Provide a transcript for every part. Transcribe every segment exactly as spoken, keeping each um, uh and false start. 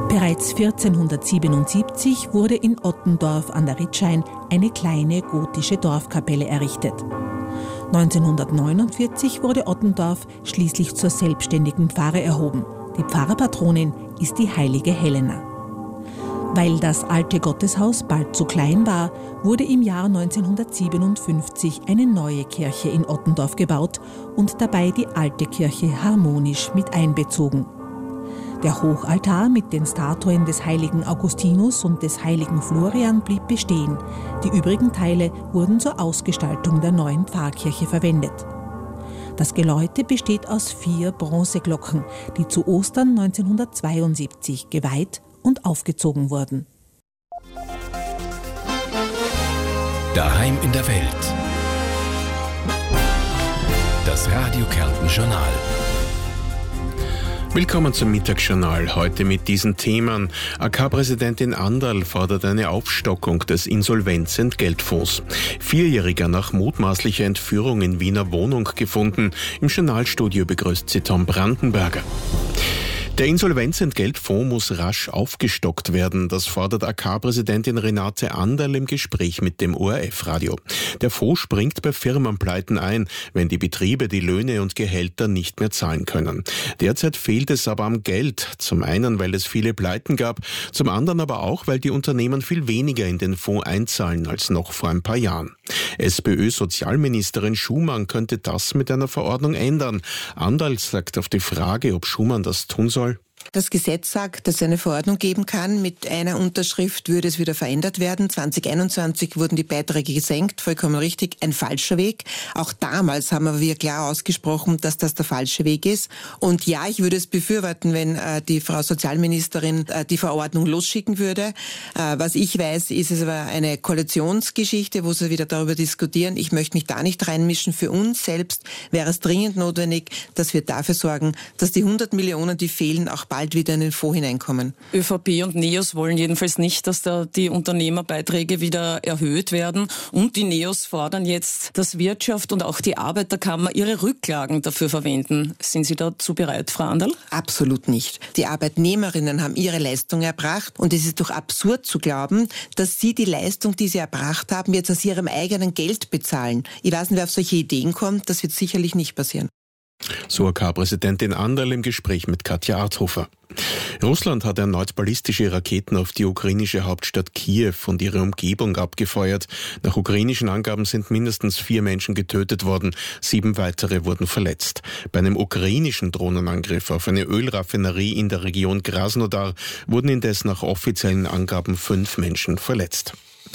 Bereits vierzehnhundertsiebenundsiebzig wurde in Ottendorf an der Ritschein eine kleine gotische Dorfkapelle errichtet. neunzehnhundertneunundvierzig wurde Ottendorf schließlich zur selbstständigen Pfarre erhoben. Die Pfarrerpatronin ist die heilige Helena. Weil das alte Gotteshaus bald zu klein war, wurde im Jahr neunzehnhundertsiebenundfünfzig eine neue Kirche in Ottendorf gebaut und dabei die alte Kirche harmonisch mit einbezogen. Der Hochaltar mit den Statuen des heiligen Augustinus und des heiligen Florian blieb bestehen. Die übrigen Teile wurden zur Ausgestaltung der neuen Pfarrkirche verwendet. Das Geläute besteht aus vier Bronzeglocken, die zu Ostern neunzehnhundertzweiundsiebzig geweiht und aufgezogen wurden. Daheim in der Welt. Das Radio Kärnten Journal. Willkommen zum Mittagsjournal. Heute mit diesen Themen. A K-Präsidentin Anderl fordert eine Aufstockung des Insolvenzentgeltfonds. Vierjähriger nach mutmaßlicher Entführung in Wiener Wohnung gefunden. Im Journalstudio begrüßt sie Tom Brandenberger. Der Insolvenzentgeltfonds muss rasch aufgestockt werden. Das fordert A K-Präsidentin Renate Anderl im Gespräch mit dem O R F-Radio. Der Fonds springt bei Firmenpleiten ein, wenn die Betriebe die Löhne und Gehälter nicht mehr zahlen können. Derzeit fehlt es aber am Geld. Zum einen, weil es viele Pleiten gab, zum anderen aber auch, weil die Unternehmen viel weniger in den Fonds einzahlen als noch vor ein paar Jahren. SPÖ-Sozialministerin Schumann könnte das mit einer Verordnung ändern. Anderl sagt auf die Frage, ob Schumann das tun soll: Das Gesetz sagt, dass es eine Verordnung geben kann. Mit einer Unterschrift würde es wieder verändert werden. zwanzig einundzwanzig wurden die Beiträge gesenkt. Vollkommen richtig, ein falscher Weg. Auch damals haben wir klar ausgesprochen, dass das der falsche Weg ist. Und ja, ich würde es befürworten, wenn äh, die Frau Sozialministerin äh, die Verordnung losschicken würde. Äh, was ich weiß, ist es aber eine Koalitionsgeschichte, wo sie wieder darüber diskutieren. Ich möchte mich da nicht reinmischen. Für uns selbst wäre es dringend notwendig, dass wir dafür sorgen, dass die hundert Millionen, die fehlen, auch bald wieder in den Fonds hineinkommen. ÖVP und NEOS wollen jedenfalls nicht, dass da die Unternehmerbeiträge wieder erhöht werden. Und die NEOS fordern jetzt, dass Wirtschaft und auch die Arbeiterkammer ihre Rücklagen dafür verwenden. Sind Sie dazu bereit, Frau Anderl? Absolut nicht. Die Arbeitnehmerinnen haben ihre Leistung erbracht und es ist doch absurd zu glauben, dass sie die Leistung, die sie erbracht haben, jetzt aus ihrem eigenen Geld bezahlen. Ich weiß nicht, wer auf solche Ideen kommt. Das wird sicherlich nicht passieren. So A K-Präsidentin Anderl im Gespräch mit Katja Arthofer. Russland hat erneut ballistische Raketen auf die ukrainische Hauptstadt Kiew und ihre Umgebung abgefeuert. Nach ukrainischen Angaben sind mindestens vier Menschen getötet worden, sieben weitere wurden verletzt. Bei einem ukrainischen Drohnenangriff auf eine Ölraffinerie in der Region Krasnodar wurden indes nach offiziellen Angaben fünf Menschen verletzt.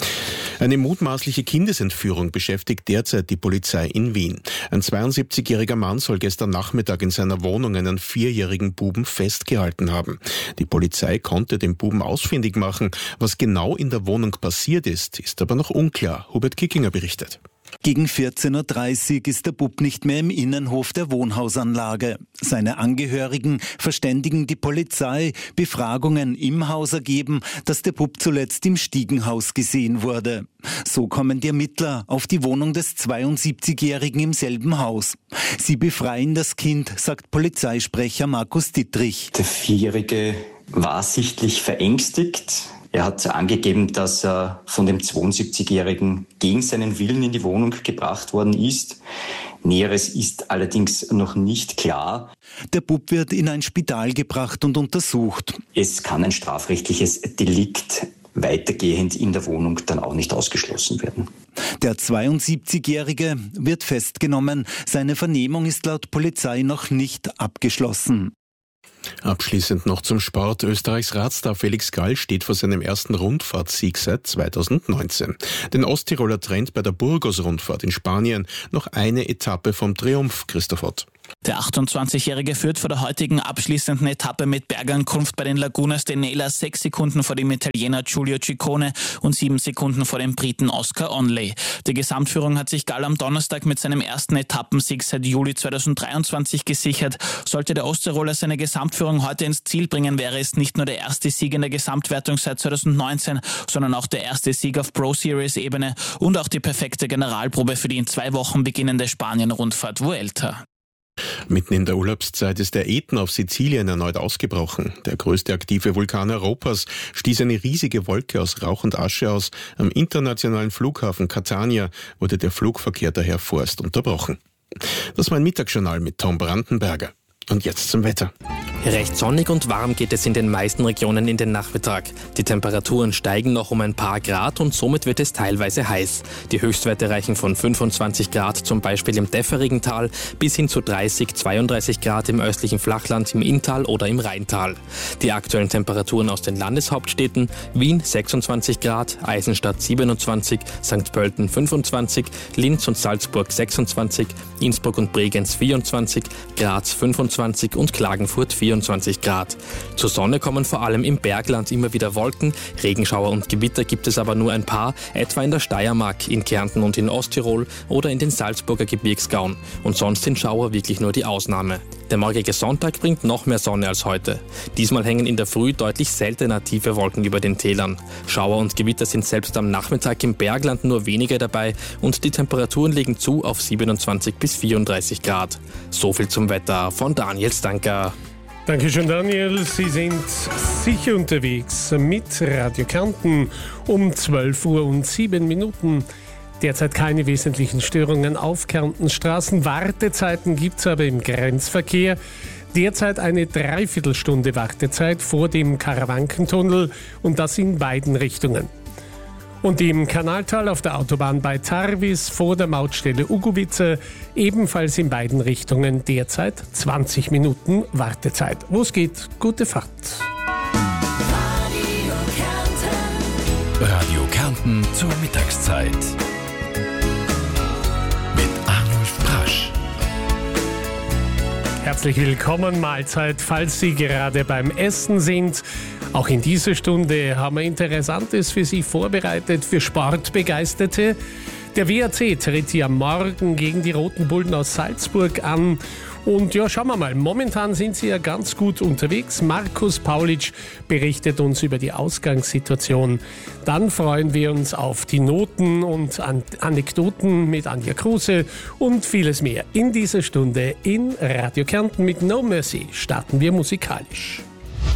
Eine mutmaßliche Kindesentführung beschäftigt derzeit die Polizei in Wien. Ein zweiundsiebzigjähriger Mann soll gestern Nachmittag in seiner Wohnung einen vierjährigen Buben festgehalten haben. Die Polizei konnte den Buben ausfindig machen. Was genau in der Wohnung passiert ist, ist aber noch unklar. Hubert Kickinger berichtet. Gegen vierzehn Uhr dreißig ist der Bub nicht mehr im Innenhof der Wohnhausanlage. Seine Angehörigen verständigen die Polizei, Befragungen im Haus ergeben, dass der Bub zuletzt im Stiegenhaus gesehen wurde. So kommen die Ermittler auf die Wohnung des zweiundsiebzigjährigen im selben Haus. Sie befreien das Kind, sagt Polizeisprecher Markus Dittrich. Der Vierjährige war sichtlich verängstigt. Er hat angegeben, dass er von dem zweiundsiebzigjährigen gegen seinen Willen in die Wohnung gebracht worden ist. Näheres ist allerdings noch nicht klar. Der Bub wird in ein Spital gebracht und untersucht. Es kann ein strafrechtliches Delikt weitergehend in der Wohnung dann auch nicht ausgeschlossen werden. Der zweiundsiebzigjährige wird festgenommen. Seine Vernehmung ist laut Polizei noch nicht abgeschlossen. Abschließend noch zum Sport. Österreichs Radstar Felix Gall steht vor seinem ersten Rundfahrtsieg seit zweitausendneunzehn. Den Osttiroler trennt bei der Burgos-Rundfahrt in Spanien noch eine Etappe vom Triumph. Christoph Ott. Der achtundzwanzigjährige führt vor der heutigen abschließenden Etappe mit Bergankunft bei den Lagunas de Nela sechs Sekunden vor dem Italiener Giulio Ciccone und sieben Sekunden vor dem Briten Oscar Onley. Die Gesamtführung hat sich Gall am Donnerstag mit seinem ersten Etappensieg seit Juli zweitausenddreiundzwanzig gesichert. Sollte der Osttiroler seine Gesamtführung heute ins Ziel bringen, wäre es nicht nur der erste Sieg in der Gesamtwertung seit zweitausendneunzehn, sondern auch der erste Sieg auf Pro-Series-Ebene und auch die perfekte Generalprobe für die in zwei Wochen beginnende Spanien-Rundfahrt Vuelta. Mitten in der Urlaubszeit ist der Ätna auf Sizilien erneut ausgebrochen. Der größte aktive Vulkan Europas stieß eine riesige Wolke aus Rauch und Asche aus. Am internationalen Flughafen Catania wurde der Flugverkehr daher vorerst unterbrochen. Das war ein Mittagsjournal mit Tom Brandenberger. Und jetzt zum Wetter. Recht sonnig und warm geht es in den meisten Regionen in den Nachmittag. Die Temperaturen steigen noch um ein paar Grad und somit wird es teilweise heiß. Die Höchstwerte reichen von fünfundzwanzig Grad zum Beispiel im Däfferigen Tal bis hin zu dreißig, zweiunddreißig Grad im östlichen Flachland, im Inntal oder im Rheintal. Die aktuellen Temperaturen aus den Landeshauptstädten: Wien sechsundzwanzig Grad, Eisenstadt siebenundzwanzig, Sankt Pölten fünfundzwanzig, Linz und Salzburg sechsundzwanzig, Innsbruck und Bregenz vierundzwanzig, Graz fünfundzwanzig und Klagenfurt vierundzwanzig Grad. Zur Sonne kommen vor allem im Bergland immer wieder Wolken, Regenschauer und Gewitter gibt es aber nur ein paar, etwa in der Steiermark, in Kärnten und in Osttirol oder in den Salzburger Gebirgsgauen. Und sonst sind Schauer wirklich nur die Ausnahme. Der morgige Sonntag bringt noch mehr Sonne als heute. Diesmal hängen in der Früh deutlich seltener tiefe Wolken über den Tälern. Schauer und Gewitter sind selbst am Nachmittag im Bergland nur weniger dabei und die Temperaturen legen zu auf siebenundzwanzig bis vierunddreißig Grad. So viel zum Wetter von Daniel Stanker. Dankeschön, Daniel. Sie sind sicher unterwegs mit Radio Kärnten um zwölf Uhr und sieben Minuten. Derzeit keine wesentlichen Störungen auf Kärntens Straßen. Wartezeiten gibt es aber im Grenzverkehr. Derzeit eine Dreiviertelstunde Wartezeit vor dem Karawankentunnel und das in beiden Richtungen. Und im Kanaltal auf der Autobahn bei Tarvis vor der Mautstelle Ugovice ebenfalls in beiden Richtungen derzeit zwanzig Minuten Wartezeit. Wo es geht, gute Fahrt. Radio Kärnten. Radio Kärnten zur Mittagszeit. Mit Arnulf Brasch. Herzlich willkommen, Mahlzeit, falls Sie gerade beim Essen sind. Auch in dieser Stunde haben wir Interessantes für Sie vorbereitet, für Sportbegeisterte. Der W A C tritt hier am Morgen gegen die Roten Bullen aus Salzburg an. Und ja, schauen wir mal, momentan sind sie ja ganz gut unterwegs. Markus Paulitsch berichtet uns über die Ausgangssituation. Dann freuen wir uns auf die Noten und An- Anekdoten mit Anja Kruse und vieles mehr. In dieser Stunde in Radio Kärnten mit No Mercy starten wir musikalisch.